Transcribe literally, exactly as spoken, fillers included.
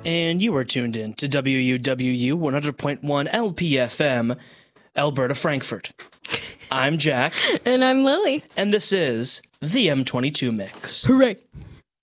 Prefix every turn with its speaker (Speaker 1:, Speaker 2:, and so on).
Speaker 1: and you are tuned in to W U W U one hundred point one L P F M, Alberta, Frankfurt. I'm Jack.
Speaker 2: And I'm Lily.
Speaker 1: And this is the M twenty-two Mix.
Speaker 2: Hooray!